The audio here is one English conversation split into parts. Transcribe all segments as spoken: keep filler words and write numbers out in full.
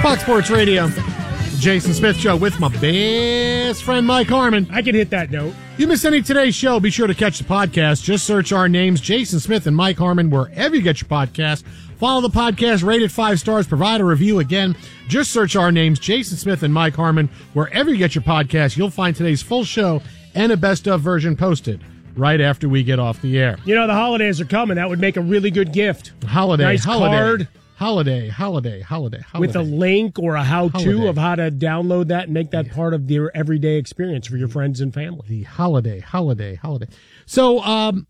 Fox Sports Radio, Jason Smith Show with my best friend Mike Harmon. I can hit that note. You missed any of today's show, be sure to catch the podcast. Just search our names, Jason Smith and Mike Harmon, wherever you get your podcast. Follow the podcast, rate it five stars, provide a review. Again, just search our names, Jason Smith and Mike Harmon, wherever you get your podcast. You'll find today's full show and a best-of version posted right after we get off the air. You know, the holidays are coming. That would make a really good gift. Holiday, nice holiday, card. Holiday, holiday, holiday, holiday. With a link or a how-to Holiday. of how to download that and make that part of your everyday experience for your friends and family. The holiday, holiday, holiday. So, um,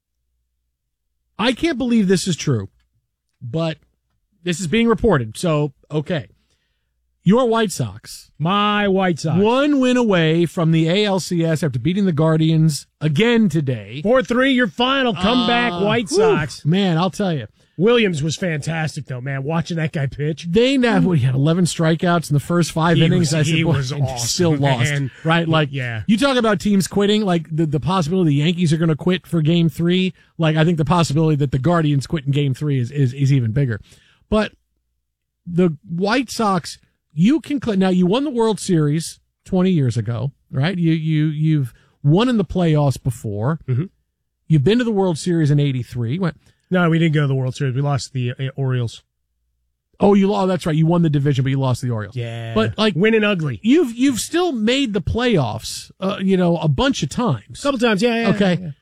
I can't believe this is true, but this is being reported. So, okay. Your White Sox. My White Sox. One win away from the A L C S after beating the Guardians again today. four three, your final comeback, Uh, White whew, Sox. Man, I'll tell you. Williams was fantastic, though, man, watching that guy pitch. They now, what, he had eleven strikeouts in the first five He innings. was- I said, he boy, was and awesome, still lost, man. right? Like, Yeah. You talk about teams quitting, like the, the possibility the Yankees are going to quit for game three. Like, I think the possibility that the Guardians quit in game three is, is, is even bigger. But the White Sox, you can, now you won the World Series twenty years ago, right? You, you, you've won in the playoffs before. Mm-hmm. You've been to the World Series in eighty-three. What? No, we didn't go to the World Series. We lost the uh, Orioles. Oh, you lost. That's right. You won the division, but you lost the Orioles. Yeah. But like winning ugly. You've you've still made the playoffs, uh, you know, a bunch of times. A couple times, yeah, yeah. Okay. Yeah.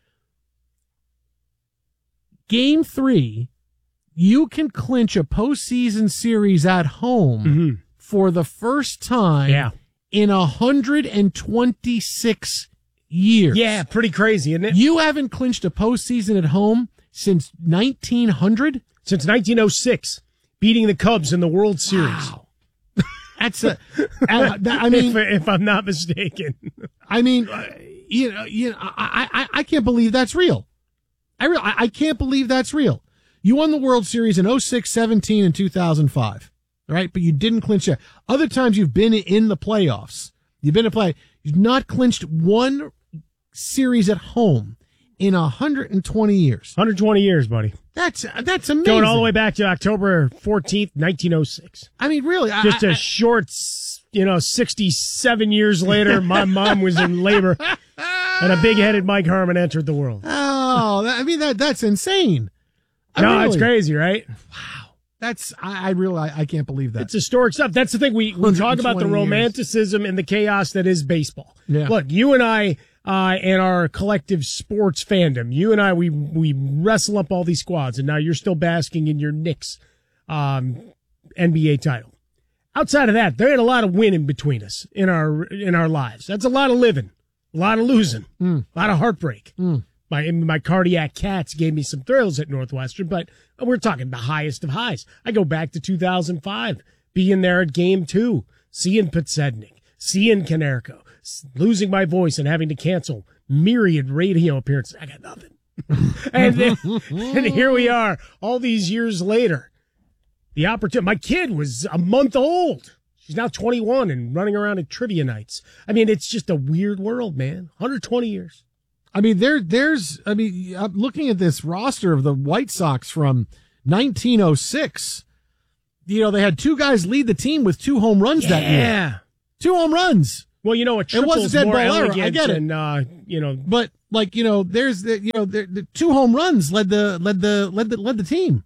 Game three, you can clinch a postseason series at home Mm-hmm. for the first time Yeah. in one hundred twenty-six years. Yeah, pretty crazy, isn't it? You haven't clinched a postseason at home since nineteen hundred? Since nineteen oh six, beating the Cubs in the World Series. Wow. That's a, I, I mean, if, if I'm not mistaken. I mean, uh, you know, you know, I, I, I can't believe that's real. I, re- I I can't believe that's real. You won the World Series in oh six, seventeen, and two thousand five, right? But you didn't clinch it. Other times you've been in the playoffs. You've been in play. You've not clinched one series at home in one hundred twenty years. one hundred twenty years, buddy. That's that's amazing. Going all the way back to October fourteenth, nineteen oh six. I mean, really. Just a a short, you know, sixty-seven years later, my mom was in labor, and a big-headed Mike Harmon entered the world. Oh, that, I mean, that that's insane. I No, really- it's crazy, right? That's, I, I really, I, I can't believe that. It's historic stuff. That's the thing. We, we talk about the one hundred twenty years. romanticism and the chaos that is baseball. Yeah. Look, you and I, uh, and our collective sports fandom, you and I, we, we wrestle up all these squads, and now you're still basking in your Knicks, um, N B A title. Outside of that, there ain't a lot of winning between us in our, in our lives. That's a lot of living, a lot of losing, Mm. a lot of heartbreak. Mm. My my cardiac cats gave me some thrills at Northwestern, but we're talking the highest of highs. I go back to two thousand five, being there at game two, seeing Podsednik, seeing Konerko, losing my voice and having to cancel myriad radio appearances. I got nothing. and, then, and here we are, all these years later. The opportunity. My kid was a month old. She's now twenty-one and running around at trivia nights. I mean, it's just a weird world, man. one hundred twenty years. I mean, there, there's, I mean, I'm looking at this roster of the White Sox from nineteen oh six. You know, they had two guys lead the team with two home runs that year. Yeah. Two home runs. Well, you know, a It triple was a is dead more ball error. elegant I get it. and, uh, you know. But like, you know, there's the, you know, the, the two home runs led the, led the, led the, led the team.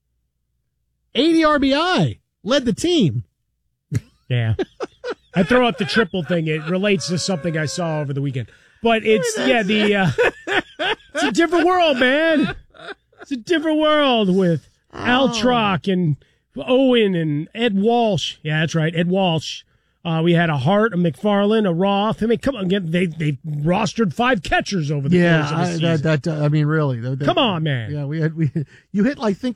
eighty R B I led the team. Yeah. I throw out the triple thing. It relates to something I saw over the weekend. But it's, yeah, the, uh, it's a different world, man. It's a different world with Al Trock and Owen and Ed Walsh. Yeah, that's right. Ed Walsh. Uh, we had a Hart, a McFarland, a Roth. I mean, come on. They, they rostered five catchers over the Yeah, course of the I, season. that, that, uh, I mean, really. That, that- Come on, man. Yeah, we had, we, you hit like, think